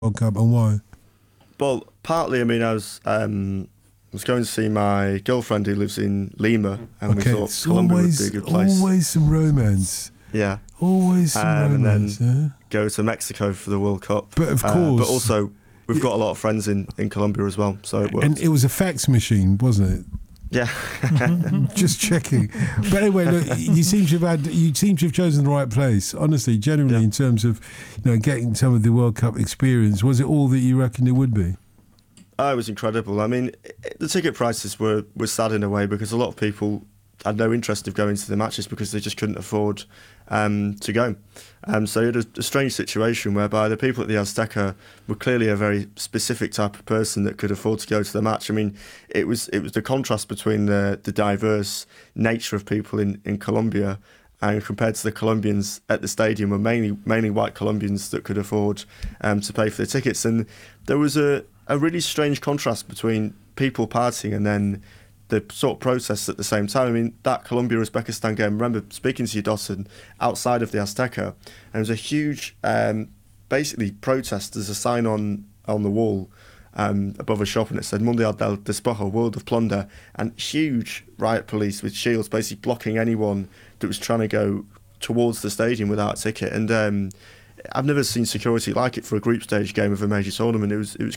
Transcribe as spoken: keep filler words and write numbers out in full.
World Cup and why? Well, partly, I mean, I was um, I was going to see my girlfriend who lives in Lima, and Okay, we thought it's Colombia always, would be a good place. always some romance. Yeah, Always some Um, and romance, then- yeah? go to Mexico for the World Cup. But of Uh, course. but also, we've got a lot of friends in, in Colombia as well, so it worked. And it was a fax machine, wasn't it? yeah. Just checking. But anyway, look, you seem to have had, you seem to have chosen the right place. Honestly, generally, Yeah. in terms of, you know, getting some of the World Cup experience, was it all that you reckoned it would be? Oh, it was incredible. I mean, i- the ticket prices were, were sad in a way because a lot of people had no interest of going to the matches because they just couldn't afford um, to go. Um, so you had a, a strange situation whereby the people at the Azteca were clearly a very specific type of person that could afford to go to the match. I mean, it was it was the contrast between the, the diverse nature of people in, in Colombia and compared to the Colombians at the stadium were mainly mainly white Colombians that could afford um, to pay for the tickets. And there was a, a really strange contrast between people partying and then the sort of protests at the same time. I mean, that Colombia-Uzbekistan game, I remember speaking to you, Dotson, outside of the Azteca, and there was a huge, um, basically, protest. There's a sign on, on the wall um, above a shop, and it said, Mundial del Despojo, World of Plunder, and huge riot police with shields basically blocking anyone that was trying to go towards the stadium without a ticket. And um, I've never seen security like it for a group stage game of a major tournament. It was it was